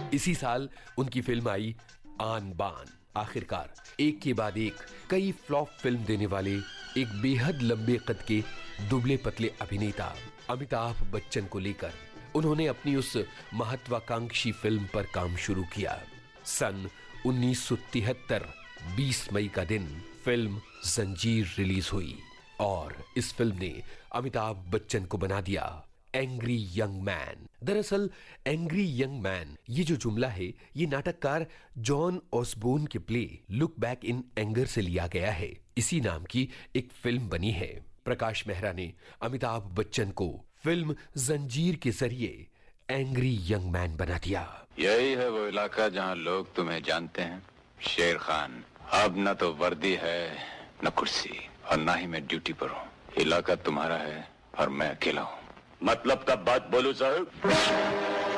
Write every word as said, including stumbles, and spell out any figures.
इसी साल उनकी फिल्म आई आन बान। आखिरकार एक के बाद एक कई फ्लॉप फिल्म देने वाले एक बेहद लंबे कद के दुबले पतले अभिनेता अमिताभ बच्चन को लेकर उन्होंने अपनी उस महत्वाकांक्षी फिल्म पर काम शुरू किया। सन उन्नीस सौ तिहत्तर बीस मई का दिन फिल्म जंजीर रिलीज हुई और इस फिल्म ने अमिताभ बच्चन को बना दिया एंग्री यंग मैन। दरअसल एंग्री यंग मैन ये जो जुमला है ये नाटककार जॉन ऑसबोर्न के play look back in anger से लिया गया है। इसी नाम की एक फिल्म बनी है। प्रकाश मेहरा ने अमिताभ बच्चन को फिल्म जंजीर के जरिए एंग्री यंग मैन बना दिया। यही है वो इलाका जहां लोग तुम्हें जानते हैं, शेर खान। अब न तो वर्दी है न कुर्सी और ना ही मैं ड्यूटी पर हूँ। इलाका तुम्हारा है और मैं अकेला हूँ। मतलब का बात बोलूं साहब?